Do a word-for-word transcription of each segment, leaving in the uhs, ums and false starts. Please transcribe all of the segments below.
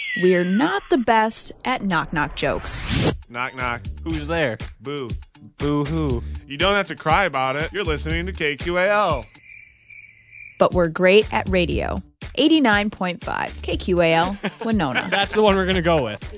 we're not the best at knock-knock jokes. Knock, knock. Who's there? Boo. Boo hoo. You don't have to cry about it. You're listening to K Q A L. But we're great at radio. eighty-nine point five K Q A L, Winona. That's the one we're going to go with.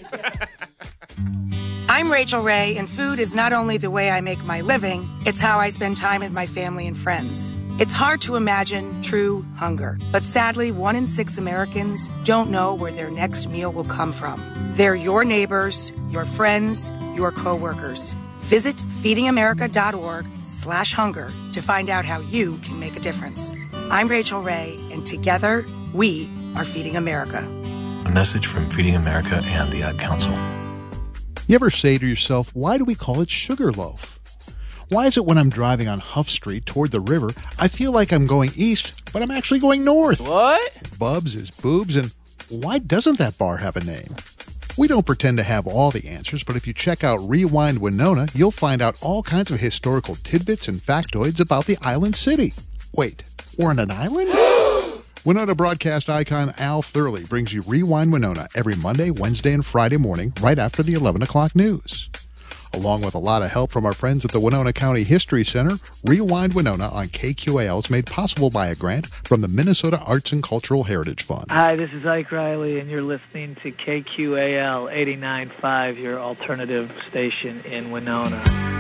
I'm Rachel Ray, and food is not only the way I make my living, it's how I spend time with my family and friends. It's hard to imagine true hunger, but sadly, one in six Americans don't know where their next meal will come from. They're your neighbors, your friends, your coworkers. Visit feedingamerica.org slash hunger to find out how you can make a difference. I'm Rachel Ray, and together, we are Feeding America. A message from Feeding America and the Ad Council. You ever say to yourself, why do we call it Sugarloaf? Why is it when I'm driving on Huff Street toward the river, I feel like I'm going east, but I'm actually going north? What? Bubs is boobs, and why doesn't that bar have a name? We don't pretend to have all the answers, but if you check out Rewind Winona, you'll find out all kinds of historical tidbits and factoids about the island city. Wait, we're on an island? Winona broadcast icon Al Thurley brings you Rewind Winona every Monday, Wednesday, and Friday morning right after the eleven o'clock news. Along with a lot of help from our friends at the Winona County History Center, Rewind Winona on K Q A L is made possible by a grant from the Minnesota Arts and Cultural Heritage Fund. Hi, this is Ike Riley, and you're listening to K Q A L eighty-nine point five, your alternative station in Winona.